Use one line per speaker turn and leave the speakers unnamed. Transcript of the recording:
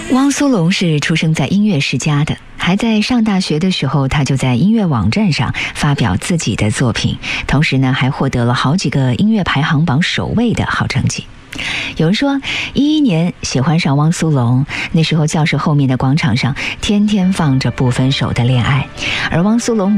汪苏泷是出生在音乐世家的，还在上大学的时候，他就在音乐网站上发表自己的作品，同时呢，还获得了好几个音乐排行榜首位的好成绩。有人说，11年喜欢上汪苏泷，那时候教室后面的广场上天天放着不分手的恋爱，而汪苏泷